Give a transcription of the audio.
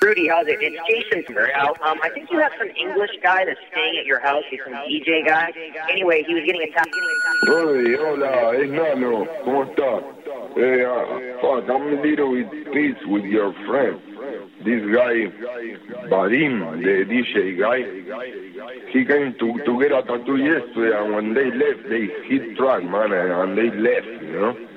Rudy, how's it? It's Jason Burrow. I think you have some English guy that's staying at your house. He's some DJ guy. Anyway, he was getting attacked. Hey, hola, Nano. ¿Cómo estás? Fuck, I'm a little with peace with your friend. This guy, Vadim, the DJ guy, he came to get a tattoo yesterday, and when they left, they hit track, man, and they left, you know?